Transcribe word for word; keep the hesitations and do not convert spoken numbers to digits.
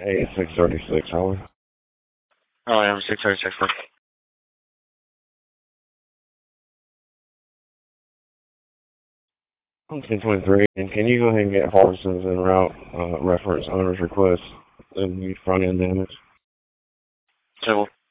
Hey, six thirty-six, Howard. Oh, I am six thirty-six. I'm ten twenty-three, and can you go ahead and get Parsons en route, uh, reference owner's request, and front end damage? So